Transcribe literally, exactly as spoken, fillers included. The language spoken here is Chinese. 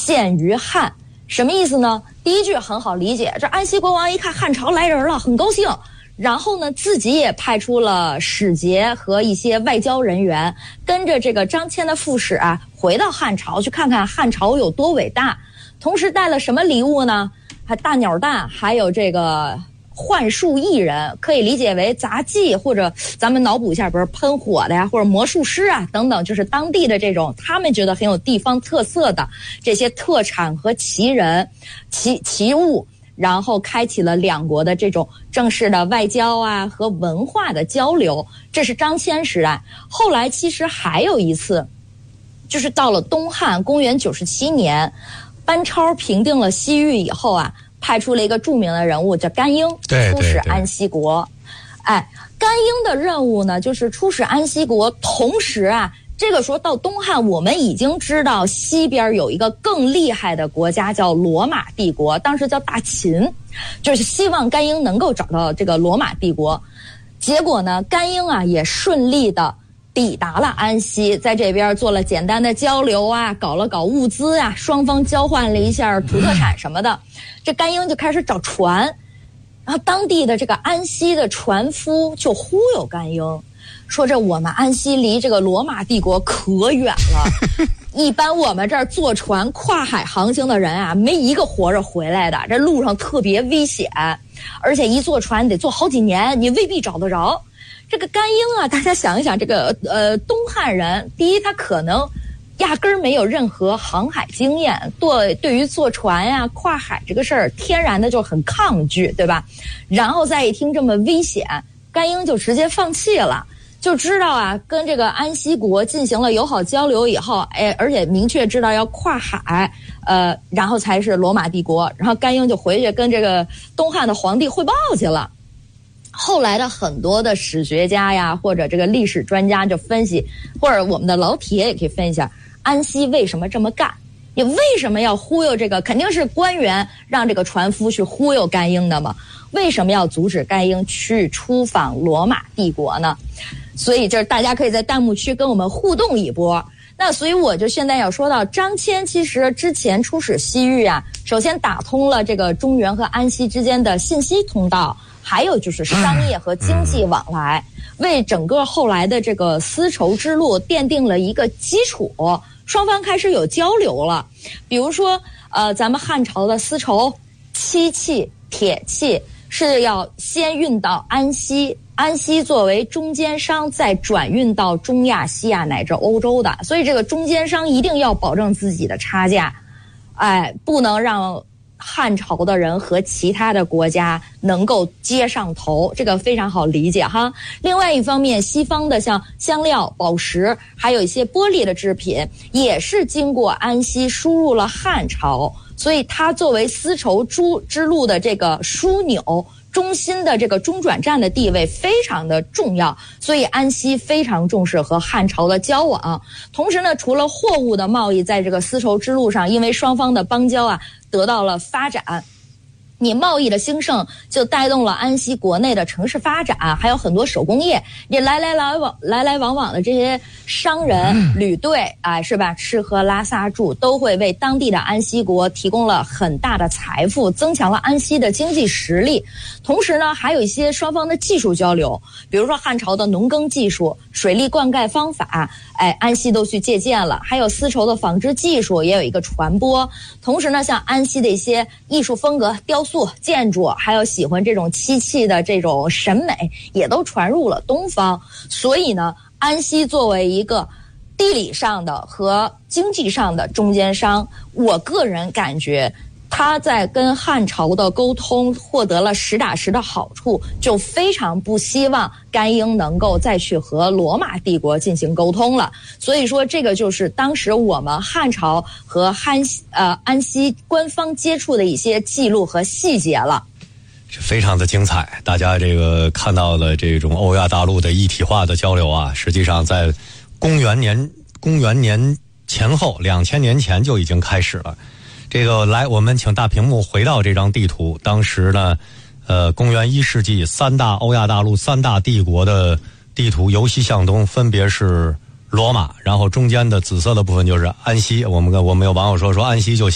献于汉。什么意思呢？第一句很好理解，这安西国王一看汉朝来人了，很高兴，然后呢自己也派出了使节和一些外交人员，跟着这个张骞的副使啊回到汉朝去看看汉朝有多伟大，同时带了什么礼物呢？还大鸟蛋，还有这个幻术艺人，可以理解为杂技，或者咱们脑补一下，比如喷火的呀，或者魔术师啊等等，就是当地的这种他们觉得很有地方特色的这些特产和奇人奇奇物，然后开启了两国的这种正式的外交啊和文化的交流。这是张骞时代。后来其实还有一次，就是到了东汉公元九十七年，班超平定了西域以后啊，派出了一个著名的人物叫甘英，出使安西国。哎，甘英的任务呢，就是出使安西国，同时啊，这个时候到东汉，我们已经知道西边有一个更厉害的国家叫罗马帝国，当时叫大秦，就是希望甘英能够找到这个罗马帝国。结果呢，甘英啊也顺利的抵达了安西，在这边做了简单的交流啊，搞了搞物资啊，双方交换了一下土特产什么的。这甘英就开始找船，然后当地的这个安西的船夫就忽悠甘英，说这我们安西离这个罗马帝国可远了，一般我们这儿坐船跨海航行的人啊，没一个活着回来的，这路上特别危险，而且一坐船得坐好几年，你未必找得着。这个甘英啊，大家想一想，这个呃东汉人，第一他可能压根儿没有任何航海经验，对对于坐船呀、跨海这个事儿，天然的就很抗拒，对吧？然后再一听这么危险，甘英就直接放弃了，就知道啊，跟这个安西国进行了友好交流以后，哎，而且明确知道要跨海，呃，然后才是罗马帝国。然后甘英就回去跟这个东汉的皇帝汇报去了。后来的很多的史学家呀，或者这个历史专家就分析，或者我们的老铁也可以分析一下，安西为什么这么干？你为什么要忽悠这个？肯定是官员让这个船夫去忽悠甘英的嘛？为什么要阻止甘英去出访罗马帝国呢？所以就是大家可以在弹幕区跟我们互动一波。那所以我就现在要说到张骞，其实之前出使西域啊，首先打通了这个中原和安西之间的信息通道，还有就是商业和经济往来，为整个后来的这个丝绸之路奠定了一个基础，双方开始有交流了。比如说呃，咱们汉朝的丝绸、漆器、铁器是要先运到安西，安西作为中间商再转运到中亚、西亚乃至欧洲的，所以这个中间商一定要保证自己的差价，哎，不能让汉朝的人和其他的国家能够接上头，这个非常好理解哈。另外一方面，西方的像香料、宝石，还有一些玻璃的制品，也是经过安西输入了汉朝，所以它作为丝绸之路的这个枢纽中心的这个中转站的地位非常的重要，所以安西非常重视和汉朝的交往。同时呢，除了货物的贸易，在这个丝绸之路上，因为双方的邦交啊得到了发展，你贸易的兴盛就带动了安西国内的城市发展，还有很多手工业，你来来来往来来往往的这些商人、旅队，哎，是吧？吃喝拉撒住都会为当地的安西国提供了很大的财富，增强了安西的经济实力。同时呢，还有一些双方的技术交流，比如说汉朝的农耕技术、水利灌溉方法，哎，安西都去借鉴了，还有丝绸的纺织技术也有一个传播。同时呢，像安西的一些艺术风格、雕塑、建筑，还有喜欢这种漆器的这种审美，也都传入了东方。所以呢，安西作为一个地理上的和经济上的中间商，我个人感觉他在跟汉朝的沟通获得了实打实的好处，就非常不希望甘英能够再去和罗马帝国进行沟通了。所以说这个就是当时我们汉朝和汉呃安西官方接触的一些记录和细节了。 非常的精彩，大家这个看到了这种欧亚大陆的一体化的交流啊，实际上在公元年公元年前后两千年前就已经开始了。这个来，我们请大屏幕回到这张地图。当时呢，呃，公元一世纪，三大欧亚大陆三大帝国的地图由西向东分别是罗马，然后中间的紫色的部分就是安西。我们跟我们有网友说说安西就